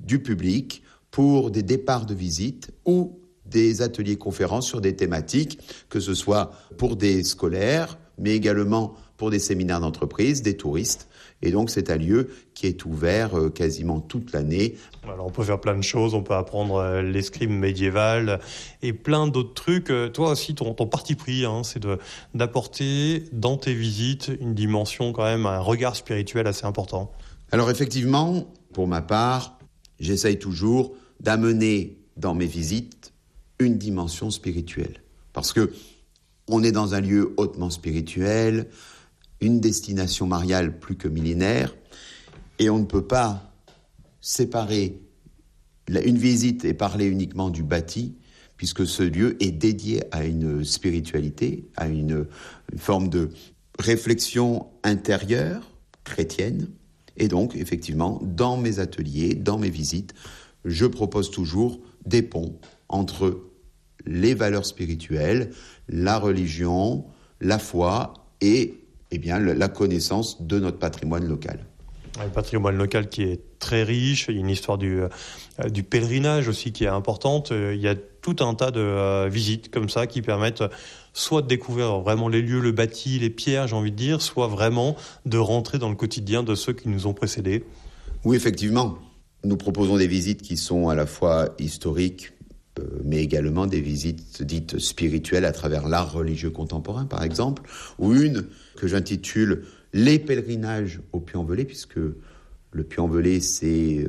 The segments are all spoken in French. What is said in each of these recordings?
du public pour des départs de visite ou des ateliers conférences sur des thématiques, que ce soit pour des scolaires, mais également pour des séminaires d'entreprise, des touristes. Et donc, c'est un lieu qui est ouvert quasiment toute l'année. Alors, on peut faire plein de choses. On peut apprendre l'escrime médiéval et plein d'autres trucs. Toi aussi, ton parti pris, c'est d'apporter dans tes visites une dimension quand même, un regard spirituel assez important. Alors, effectivement, pour ma part, j'essaye toujours d'amener dans mes visites une dimension spirituelle. Parce que on est dans un lieu hautement spirituel, une destination mariale plus que millénaire, et on ne peut pas séparer une visite et parler uniquement du bâti, puisque ce lieu est dédié à une spiritualité, à une forme de réflexion intérieure, chrétienne. Et donc, effectivement, dans mes ateliers, dans mes visites, je propose toujours des ponts entre les valeurs spirituelles, la religion, la foi et la connaissance de notre patrimoine local. Le patrimoine local qui est très riche, il y a une histoire du pèlerinage aussi qui est importante. Il y a tout un tas de visites comme ça qui permettent soit de découvrir vraiment les lieux, le bâti, les pierres, j'ai envie de dire, soit vraiment de rentrer dans le quotidien de ceux qui nous ont précédés. Oui, effectivement. Nous proposons des visites qui sont à la fois historiques, mais également des visites dites spirituelles à travers l'art religieux contemporain, par exemple, ou une que j'intitule « Les pèlerinages au Puy-en-Velay », puisque le Puy-en-Velay, c'est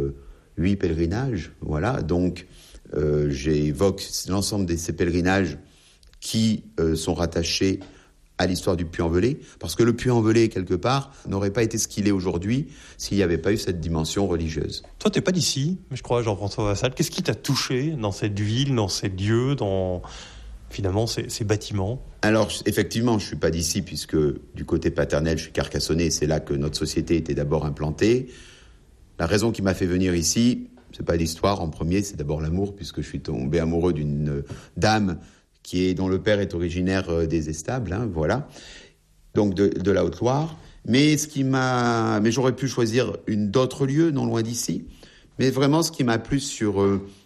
8 pèlerinages, voilà. Donc, j'évoque l'ensemble de ces pèlerinages qui sont rattachés à l'histoire du Puy-en-Velay, parce que le Puy-en-Velay, quelque part, n'aurait pas été ce qu'il est aujourd'hui s'il n'y avait pas eu cette dimension religieuse. Toi, t'es pas d'ici, je crois, Jean-François Vassal. Qu'est-ce qui t'a touché dans cette ville, dans ces lieux, dans finalement ces bâtiments ? Alors, effectivement, je suis pas d'ici, puisque du côté paternel, je suis carcassonnais, c'est là que notre société était d'abord implantée. La raison qui m'a fait venir ici, c'est pas l'histoire en premier, c'est d'abord l'amour, puisque je suis tombé amoureux d'une dame dont le père est originaire des Estables, voilà, donc de la Haute-Loire. Mais j'aurais pu choisir d'autres lieux, non loin d'ici. Mais vraiment, ce qui m'a plu sur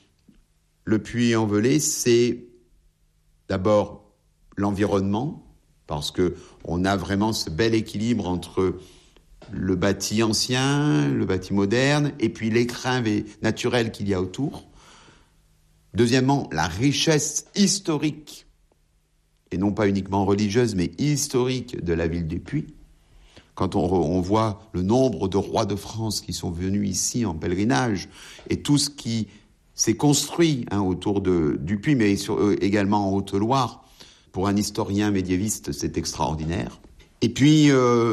le Puy-en-Velay, c'est d'abord l'environnement, parce que on a vraiment ce bel équilibre entre le bâti ancien, le bâti moderne, et puis l'écrin naturel qu'il y a autour. Deuxièmement, la richesse historique, et non pas uniquement religieuse, mais historique de la ville du Puy. Quand on voit le nombre de rois de France qui sont venus ici en pèlerinage, et tout ce qui s'est construit autour du Puy, mais également en Haute-Loire, pour un historien médiéviste, c'est extraordinaire. Et puis,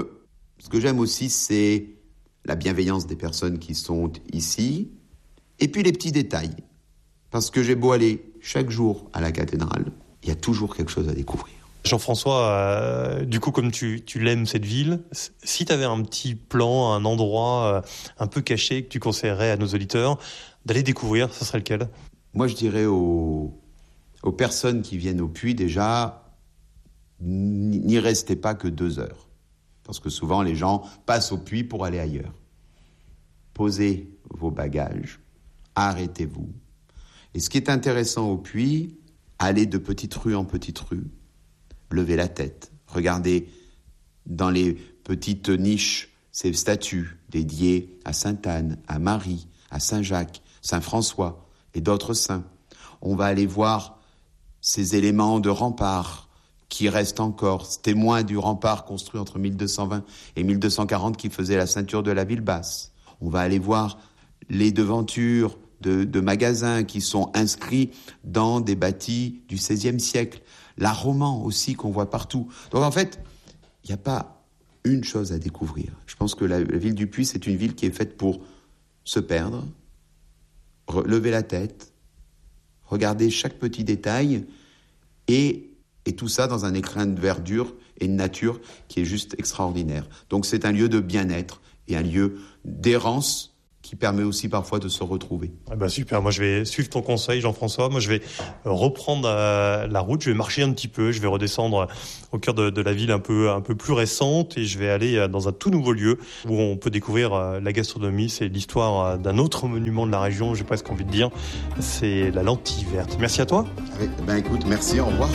ce que j'aime aussi, c'est la bienveillance des personnes qui sont ici, et puis les petits détails. Parce que j'ai beau aller chaque jour à la cathédrale, il y a toujours quelque chose à découvrir. Jean-François, du coup, comme tu l'aimes cette ville, si tu avais un petit plan, un endroit un peu caché que tu conseillerais à nos auditeurs d'aller découvrir, ce serait lequel ? Moi, je dirais aux personnes qui viennent au Puy, déjà, n'y restez pas que 2 heures. Parce que souvent, les gens passent au Puy pour aller ailleurs. Posez vos bagages, arrêtez-vous. Et ce qui est intéressant au Puy, allez de petite rue en petite rue, levez la tête, regardez dans les petites niches ces statues dédiées à Sainte-Anne, à Marie, à Saint-Jacques, Saint-François et d'autres saints. On va aller voir ces éléments de rempart qui restent encore, témoins du rempart construit entre 1220 et 1240 qui faisait la ceinture de la ville basse. On va aller voir les devantures de magasins qui sont inscrits dans des bâtis du XVIe siècle. L'art roman aussi qu'on voit partout. Donc en fait, il n'y a pas une chose à découvrir. Je pense que la ville du Puy, c'est une ville qui est faite pour se perdre, lever la tête, regarder chaque petit détail et tout ça dans un écrin de verdure et de nature qui est juste extraordinaire. Donc c'est un lieu de bien-être et un lieu d'errance qui permet aussi parfois de se retrouver. Super, moi je vais suivre ton conseil Jean-François, moi je vais reprendre la route, je vais marcher un petit peu, je vais redescendre au cœur de la ville un peu plus récente et je vais aller dans un tout nouveau lieu où on peut découvrir la gastronomie, c'est l'histoire d'un autre monument de la région, j'ai presque envie de dire, c'est la lentille verte. Merci à toi. Écoute, merci, au revoir.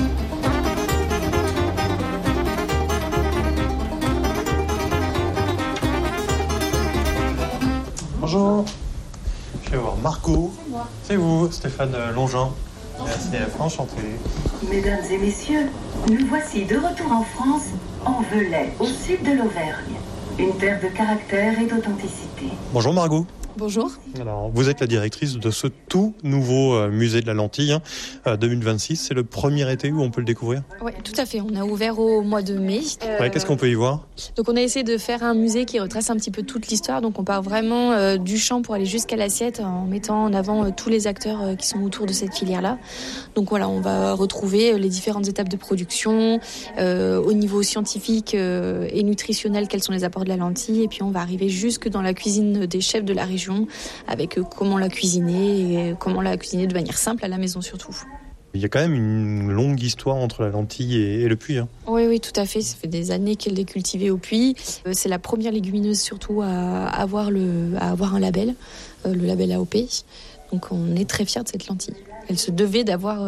Bonjour, je vais voir Marco. C'est moi. C'est vous, Stéphane Longin. Merci, enchanté. Mesdames et messieurs, nous voici de retour en France, en Velay, au sud de l'Auvergne. Une terre de caractère et d'authenticité. Bonjour Margot. Bonjour. Alors, vous êtes la directrice de ce tout nouveau musée de la lentille 2026. C'est le premier été où on peut le découvrir ? Oui, tout à fait. On a ouvert au mois de mai. Qu'est-ce qu'on peut y voir ? Donc, on a essayé de faire un musée qui retrace un petit peu toute l'histoire. Donc, on part vraiment du champ pour aller jusqu'à l'assiette en mettant en avant tous les acteurs qui sont autour de cette filière-là. Donc, voilà, on va retrouver les différentes étapes de production, au niveau scientifique et nutritionnel, quels sont les apports de la lentille. Et puis, on va arriver jusque dans la cuisine des chefs de la région avec comment la cuisiner et comment la cuisiner de manière simple à la maison surtout. Il y a quand même une longue histoire entre la lentille et le puy. Oui, tout à fait. Ça fait des années qu'elle est cultivée au puy. C'est la première légumineuse surtout à avoir un label, le label AOP. Donc on est très fiers de cette lentille. Elle se devait d'avoir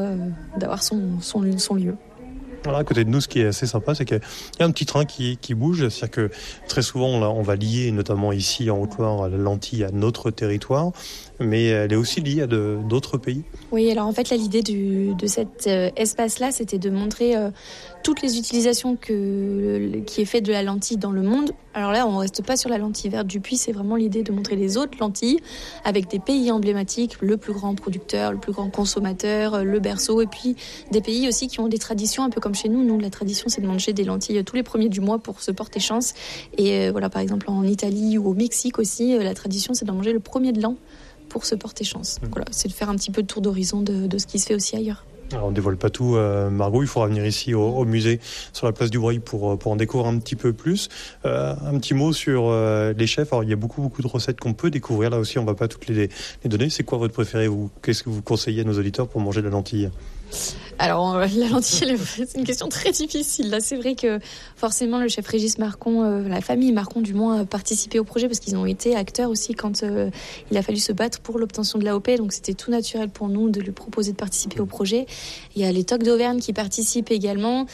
son lieu. Voilà, à côté de nous, ce qui est assez sympa, c'est qu'il y a un petit train qui bouge. C'est-à-dire que très souvent, on va lier, notamment ici en Haute-Loire, la lentille à notre territoire, mais elle est aussi liée à d'autres pays. Oui, alors en fait, là, l'idée de cet espace-là, c'était de montrer toutes les utilisations qui est fait de la lentille dans le monde. Alors là, on ne reste pas sur la lentille verte du puy, c'est vraiment l'idée de montrer les autres lentilles avec des pays emblématiques, le plus grand producteur, le plus grand consommateur, le berceau, et puis des pays aussi qui ont des traditions un peu comme chez nous. Nous, la tradition, c'est de manger des lentilles tous les premiers du mois pour se porter chance. Et voilà, par exemple, en Italie ou au Mexique aussi, la tradition, c'est d'en manger le premier de l'an pour se porter chance. Voilà, c'est de faire un petit peu de tour d'horizon de ce qui se fait aussi ailleurs. Alors on ne dévoile pas tout, Margot, il faudra venir ici au musée sur la place du Breuil pour en découvrir un petit peu plus. Un petit mot sur les chefs. Alors il y a beaucoup de recettes qu'on peut découvrir. Là aussi, on ne va pas toutes les donner. C'est quoi votre préféré, vous ? Qu'est-ce que vous conseillez à nos auditeurs pour manger de la lentille ? Alors, la lentille, c'est une question très difficile. Là, c'est vrai que forcément, le chef Régis Marcon, la famille Marcon du moins, a participé au projet parce qu'ils ont été acteurs aussi quand il a fallu se battre pour l'obtention de l'AOP. Donc, c'était tout naturel pour nous de lui proposer de participer au projet. Il y a les Tocs d'Auvergne qui participent également.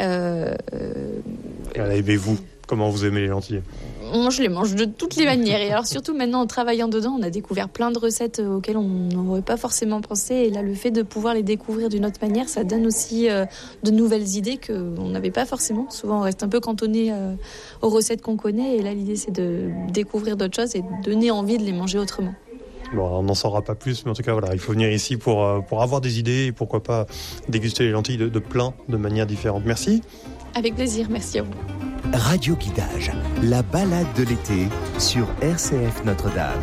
Aimez-vous ? Comment vous aimez les lentilles ? Moi, je les mange de toutes les manières. Et alors, surtout maintenant, en travaillant dedans, on a découvert plein de recettes auxquelles on n'aurait pas forcément pensé. Et là, le fait de pouvoir les découvrir d'une autre manière, ça donne aussi de nouvelles idées qu'on n'avait pas forcément. Souvent, on reste un peu cantonné aux recettes qu'on connaît. Et là, l'idée, c'est de découvrir d'autres choses et de donner envie de les manger autrement. Bon, on n'en saura pas plus, mais en tout cas, voilà, il faut venir ici pour avoir des idées et pourquoi pas déguster les lentilles de plein de manières différentes. Merci. Avec plaisir, merci à vous. Radio Guidage, la balade de l'été sur RCF Notre-Dame.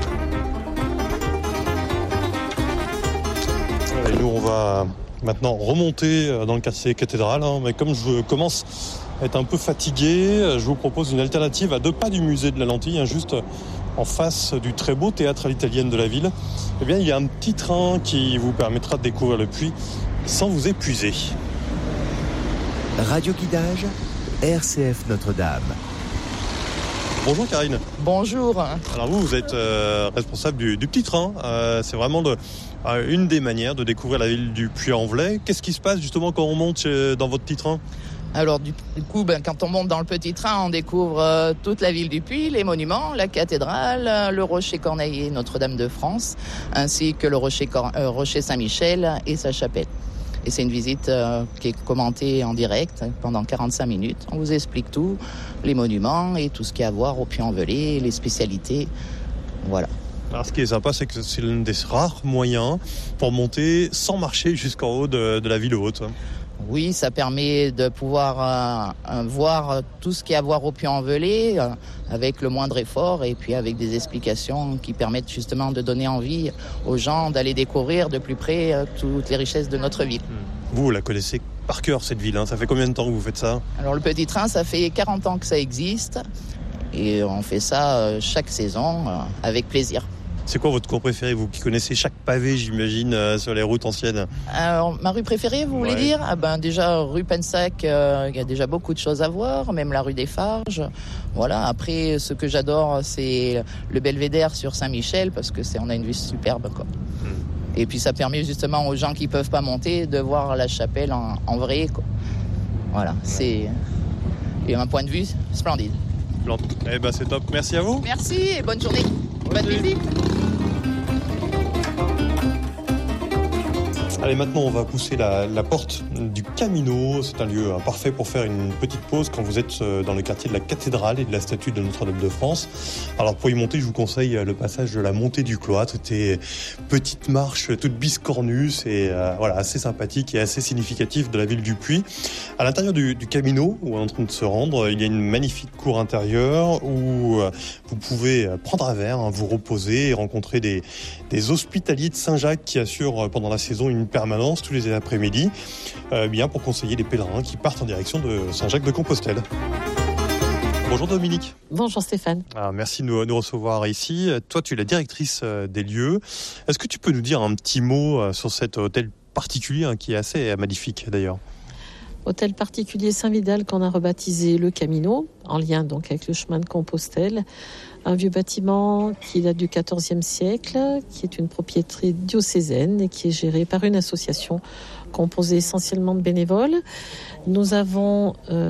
Et nous, on va maintenant remonter dans le quartier cathédrale, mais comme je commence à être un peu fatigué, je vous propose une alternative à 2 pas du musée de la lentille, juste en face du très beau théâtre à l'italienne de la ville. Eh bien, il y a un petit train qui vous permettra de découvrir le puy sans vous épuiser. Radio Guidage, RCF Notre-Dame. Bonjour Karine. Bonjour. Alors vous êtes responsable du petit train. C'est vraiment une des manières de découvrir la ville du Puy-en-Velay. Qu'est-ce qui se passe justement quand on monte dans votre petit train ? Alors du coup, quand on monte dans le petit train, on découvre toute la ville du Puy, les monuments, la cathédrale, le rocher Corneille et Notre-Dame de France, ainsi que le rocher Saint-Michel et sa chapelle. Et c'est une visite qui est commentée en direct pendant 45 minutes. On vous explique tout, les monuments et tout ce qu'il y a à voir au Puy-en-Velay, les spécialités. Voilà. Alors, ce qui est sympa, c'est que c'est l'un des rares moyens pour monter sans marcher jusqu'en haut de la ville haute. Oui, ça permet de pouvoir voir tout ce qu'il y a à voir au Puy-en-Velay avec le moindre effort et puis avec des explications qui permettent justement de donner envie aux gens d'aller découvrir de plus près toutes les richesses de notre ville. Vous la connaissez par cœur cette ville, hein. Ça fait combien de temps que vous faites ça ? Alors le petit train, ça fait 40 ans que ça existe et on fait ça chaque saison avec plaisir. C'est quoi votre coin préféré, vous qui connaissez chaque pavé, j'imagine, sur les routes anciennes? Alors, ma rue préférée, vous voulez dire? Déjà, rue Pensac, il y a déjà beaucoup de choses à voir, même la rue des Farges. Voilà. Après, ce que j'adore, c'est le belvédère sur Saint-Michel, parce que on a une vue superbe, quoi. Et puis, ça permet justement aux gens qui peuvent pas monter de voir la chapelle en vrai, quoi. Voilà. C'est un point de vue splendide. Eh ben, c'est top. Merci à vous. Merci et bonne journée. Bonne visite. Allez, maintenant, on va pousser la porte du Camino. C'est un lieu parfait pour faire une petite pause quand vous êtes dans le quartier de la Cathédrale et de la statue de Notre-Dame de France. Alors, pour y monter, je vous conseille le passage de la montée du cloître. C'était petite marche toute biscornue. C'est assez sympathique et assez significatif de la ville du Puy. À l'intérieur du Camino, où on est en train de se rendre, il y a une magnifique cour intérieure où vous pouvez prendre un verre, vous reposer et rencontrer des hospitaliers de Saint-Jacques qui assurent pendant la saison une permanence tous les après-midi, bien pour conseiller les pèlerins qui partent en direction de Saint-Jacques-de-Compostelle. Bonjour Dominique. Bonjour Stéphane. Merci de nous recevoir ici. Toi, tu es la directrice des lieux. Est-ce que tu peux nous dire un petit mot sur cet hôtel particulier qui est assez magnifique d'ailleurs? Hôtel particulier Saint-Vidal qu'on a rebaptisé le Camino, en lien donc avec le chemin de Compostelle. Un vieux bâtiment qui date du XIVe siècle, qui est une propriété diocésaine et qui est géré par une association composée essentiellement de bénévoles. Nous avons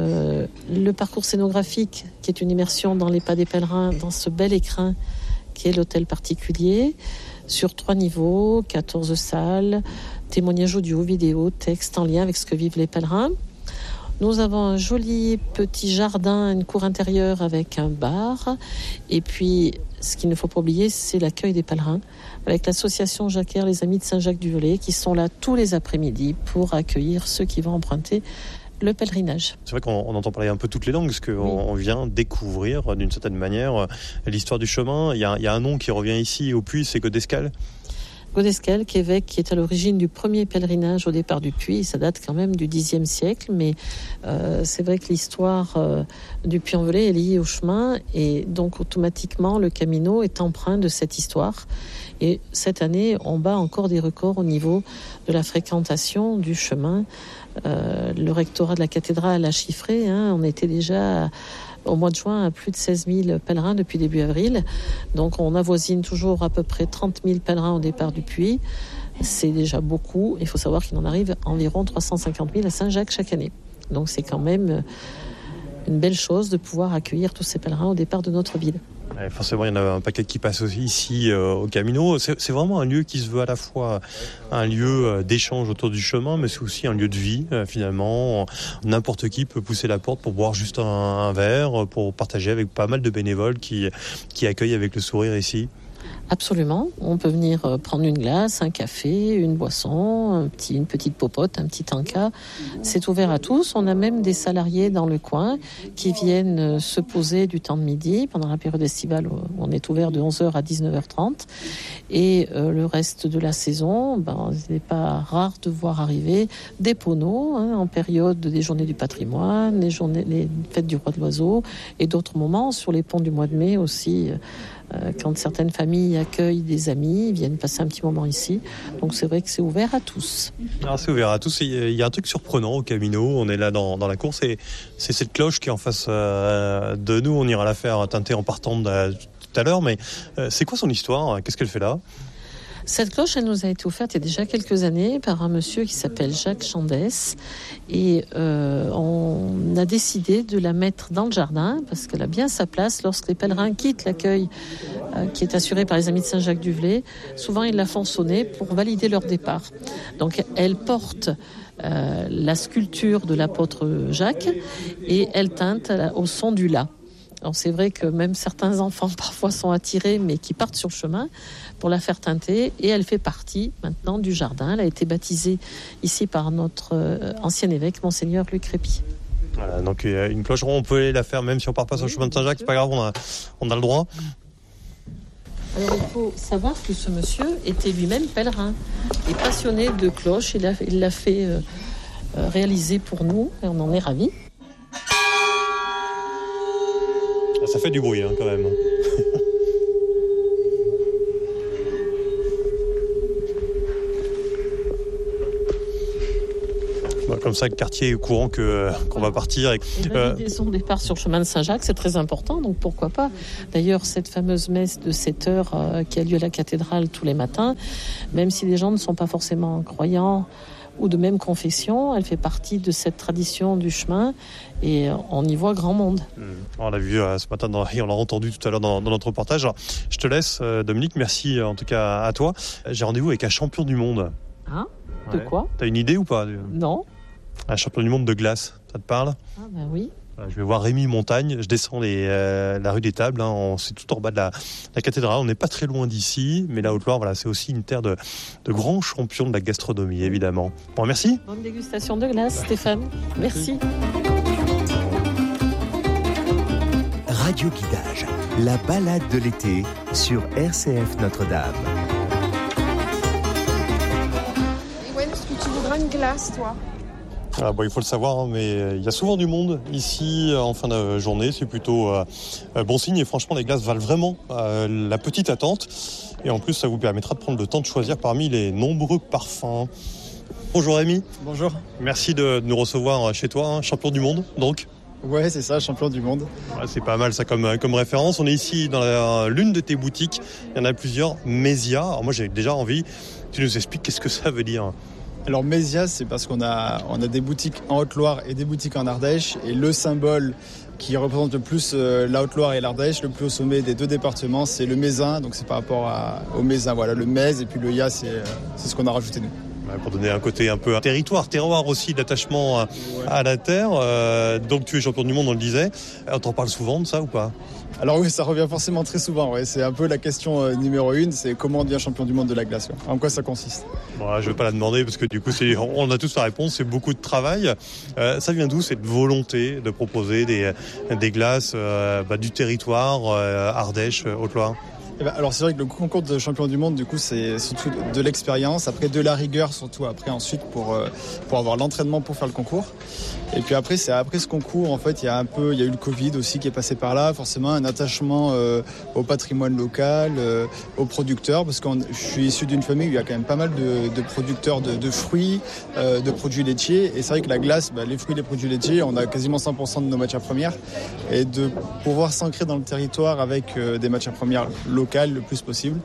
le parcours scénographique qui est une immersion dans les pas des pèlerins, dans ce bel écrin qui est l'hôtel particulier, sur 3 niveaux, 14 salles, témoignages audio, vidéo, texte en lien avec ce que vivent les pèlerins. Nous avons un joli petit jardin, une cour intérieure avec un bar. Et puis, ce qu'il ne faut pas oublier, c'est l'accueil des pèlerins avec l'association Jacquaire, les Amis de Saint-Jacques-du-Velay, qui sont là tous les après-midi pour accueillir ceux qui vont emprunter le pèlerinage. C'est vrai qu'on entend parler un peu toutes les langues, parce qu'on vient découvrir d'une certaine manière l'histoire du chemin. Il y a un nom qui revient ici au Puy, c'est Godescal. Godescal, évêque qui est à l'origine du premier pèlerinage au départ du Puy. Ça date quand même du Xe siècle, mais c'est vrai que l'histoire du Puy-en-Velay est liée au chemin, et donc automatiquement le Camino est empreint de cette histoire. Et cette année, on bat encore des records au niveau de la fréquentation du chemin. Le rectorat de la cathédrale a chiffré, on était déjà au mois de juin à plus de 16 000 pèlerins depuis début avril. Donc on avoisine toujours à peu près 30 000 pèlerins au départ du Puy. C'est déjà beaucoup. Il faut savoir qu'il en arrive environ 350 000 à Saint-Jacques chaque année. Donc c'est quand même une belle chose de pouvoir accueillir tous ces pèlerins au départ de notre ville. Forcément, il y en a un paquet qui passe aussi ici au Camino. C'est vraiment un lieu qui se veut à la fois un lieu d'échange autour du chemin, mais c'est aussi un lieu de vie, finalement. N'importe qui peut pousser la porte pour boire juste un verre, pour partager avec pas mal de bénévoles qui accueillent avec le sourire ici. Absolument, on peut venir prendre une glace, un café, une boisson, une petite popote, un petit tanka. C'est ouvert à tous. On a même des salariés dans le coin qui viennent se poser du temps de midi pendant la période estivale où on est ouvert de 11h à 19h30. Et le reste de la saison, il n'est pas rare de voir arriver des poneaux en période des journées du patrimoine, les fêtes du roi de l'oiseau et d'autres moments sur les ponts du mois de mai aussi. Quand certaines familles accueillent des amis, ils viennent passer un petit moment ici. Donc c'est vrai que c'est ouvert à tous. Alors c'est ouvert à tous. Il y a un truc surprenant au Camino. On est là dans la course et c'est cette cloche qui est en face de nous. On ira la faire teinter en partant tout à l'heure. Mais c'est quoi son histoire? Qu'est-ce qu'elle fait là? Cette cloche, elle nous a été offerte il y a déjà quelques années par un monsieur qui s'appelle Jacques Chandès. Et on a décidé de la mettre dans le jardin parce qu'elle a bien sa place lorsque les pèlerins quittent l'accueil qui est assuré par les Amis de Saint-Jacques-du-Velay. Souvent, ils la font sonner pour valider leur départ. Donc, elle porte la sculpture de l'apôtre Jacques et elle teinte au son du la. Alors c'est vrai que même certains enfants parfois sont attirés, mais qui partent sur le chemin pour la faire teinter. Et elle fait partie maintenant du jardin. Elle a été baptisée ici par notre ancien évêque, Monseigneur Luc Répy. Voilà, donc une cloche, on peut la faire même si on part pas sur le chemin de Saint-Jacques, c'est pas grave, on a le droit. Alors il faut savoir que ce monsieur était lui-même pèlerin et passionné de cloches. Il l'a fait réaliser pour nous et on en est ravis. Ça fait du bruit quand même. Comme ça, le quartier est au courant qu'on va partir. Et valider son départ sur le chemin de Saint-Jacques, c'est très important, donc pourquoi pas. D'ailleurs, cette fameuse messe de 7 heures qui a lieu à la cathédrale tous les matins, même si les gens ne sont pas forcément croyants ou de même confession, elle fait partie de cette tradition du chemin et on y voit grand monde. On l'a vu ce matin et on l'a entendu tout à l'heure dans notre reportage. Alors, je te laisse, Dominique, merci en tout cas à toi. J'ai rendez-vous avec un champion du monde. Ah, de quoi ? T'as une idée ou pas ? Non. Un champion du monde de glace, ça te parle ? Ah ben oui. Je vais voir Rémi Montagne, je descends la rue des Tables, c'est tout en bas de la cathédrale, on n'est pas très loin d'ici, mais la Haute-Loire, voilà, c'est aussi une terre de grands champions de la gastronomie, évidemment. Bon, merci. Bonne dégustation de glace, Stéphane. Merci. Radio Guidage, la balade de l'été sur RCF Notre-Dame. Est-ce que tu voudras une glace, toi ? Il faut le savoir, mais il y a souvent du monde ici en fin de journée. C'est plutôt bon signe et franchement, les glaces valent vraiment la petite attente. Et en plus, ça vous permettra de prendre le temps de choisir parmi les nombreux parfums. Bonjour Rémi. Bonjour. Merci de nous recevoir chez toi, champion du monde donc. Ouais, c'est ça, champion du monde. Ouais, c'est pas mal ça comme référence. On est ici dans l'une de tes boutiques. Il y en a plusieurs, Mésia. Alors moi, j'ai déjà envie. Tu nous expliques qu'est-ce que ça veut dire ? Alors Mésia, c'est parce qu'on a des boutiques en Haute-Loire et des boutiques en Ardèche. Et le symbole qui représente le plus la Haute-Loire et l'Ardèche, le plus au sommet des deux départements, c'est le Mézin. Donc c'est par rapport au Mézin. Voilà, le Méz et puis le Ya, c'est ce qu'on a rajouté nous. Pour donner un côté un peu terroir aussi, d'attachement à la terre. Donc tu es champion du monde, on le disait. On t'en parle souvent de ça ou pas ? Alors oui, ça revient forcément très souvent. Ouais. C'est un peu la question numéro 1, c'est comment on devient champion du monde de la glace. Ouais. En quoi ça consiste ? Bon, là, je ne vais pas la demander parce que du coup, on a tous la réponse, c'est beaucoup de travail. Ça vient d'où cette volonté de proposer des glaces du territoire, Ardèche, Haute-Loire ? Alors c'est vrai que le concours de champion du monde, du coup, c'est surtout de l'expérience, après de la rigueur, surtout après ensuite pour avoir l'entraînement pour faire le concours. Et puis après, c'est après ce concours, en fait, il y a eu le Covid aussi qui est passé par là, forcément un attachement au patrimoine local, aux producteurs, parce que je suis issu d'une famille où il y a quand même pas mal de producteurs de fruits, de produits laitiers. Et c'est vrai que la glace, les fruits, les produits laitiers, on a quasiment 100% de nos matières premières. Et de pouvoir s'ancrer dans le territoire avec des matières premières locales le plus possible.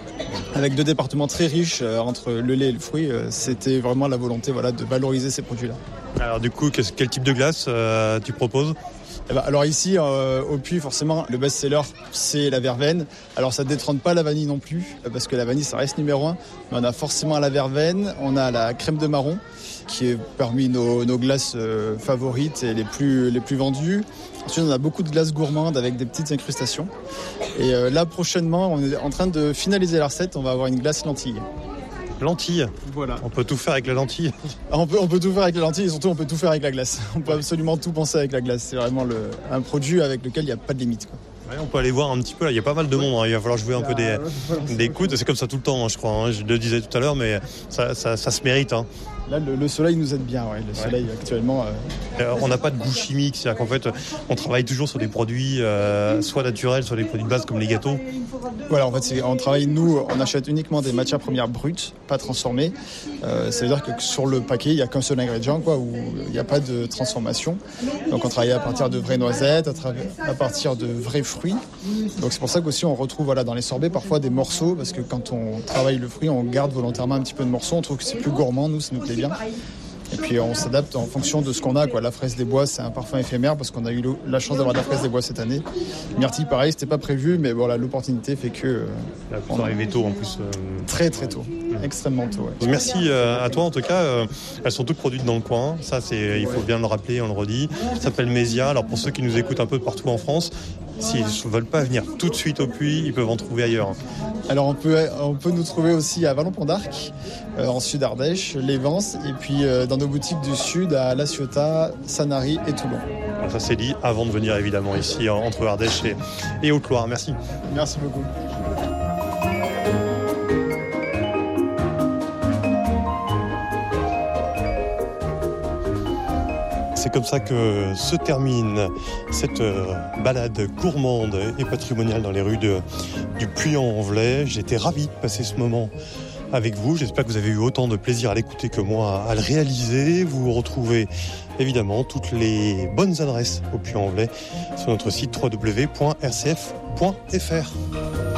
Avec 2 départements très riches entre le lait et le fruit, c'était vraiment la volonté de valoriser ces produits-là. Alors du coup, quel type de glace tu proposes ? Alors ici, au Puy, forcément, le best-seller, c'est la verveine. Alors ça ne détrône pas la vanille non plus, parce que la vanille, ça reste numéro 1. Mais on a forcément la verveine, on a la crème de marron, qui est parmi nos glaces favorites et les plus vendues. Ensuite, on a beaucoup de glaces gourmandes avec des petites incrustations. Et là, prochainement, on est en train de finaliser la recette. On va avoir une glace lentille. Lentilles. Voilà. On peut tout faire avec la lentille. On peut tout faire avec la lentille et surtout on peut tout faire avec la glace. On peut absolument tout penser avec la glace. C'est vraiment un produit avec lequel il n'y a pas de limite, quoi. Ouais, on peut aller voir un petit peu, là, il y a pas mal de monde, il va falloir jouer un peu des coudes, c'est comme ça tout le temps, je crois, je le disais tout à l'heure, mais ça se mérite. Là, le soleil nous aide bien, soleil actuellement. On n'a pas de goût chimique, c'est-à-dire qu'en fait, on travaille toujours sur des produits soit naturels, soit des produits de base comme les gâteaux. Voilà, en fait, on travaille, nous, on achète uniquement des matières premières brutes, pas transformées. C'est-à-dire que sur le paquet, il n'y a qu'un seul ingrédient, où il n'y a pas de transformation. Donc on travaille à partir de vraies noisettes, à partir de vrais fruits. Donc c'est pour ça qu'aussi on retrouve dans les sorbets parfois des morceaux, parce que quand on travaille le fruit, on garde volontairement un petit peu de morceaux. On trouve que c'est plus gourmand, nous, ça nous plaît bien. Et puis on s'adapte en fonction de ce qu'on a. La fraise des bois, c'est un parfum éphémère parce qu'on a eu la chance d'avoir de la fraise des bois cette année. Myrtille, pareil, c'était pas prévu, mais voilà, l'opportunité fait que... on est arrivé tôt en plus. Très très tôt, extrêmement tôt. Ouais. Merci à toi en tout cas. Elles sont toutes produites dans le coin. Ça, il faut bien le rappeler, on le redit. Ça s'appelle Mésia. Alors pour ceux qui nous écoutent un peu partout en France, s'ils ne veulent pas venir tout de suite au Puy, ils peuvent en trouver ailleurs. Alors on peut nous trouver aussi à Vallon-Pont d'Arc, en Sud Ardèche, les Vences, et puis dans nos boutiques du Sud à La Ciotat, Sanary et Toulon. Ça c'est dit avant de venir évidemment ici entre Ardèche et Haute-Loire. Merci. Merci beaucoup. C'est comme ça que se termine cette balade gourmande et patrimoniale dans les rues du Puy-en-Velay. J'étais ravi de passer ce moment avec vous. J'espère que vous avez eu autant de plaisir à l'écouter que moi à le réaliser. Vous retrouvez évidemment toutes les bonnes adresses au Puy-en-Velay sur notre site www.rcf.fr.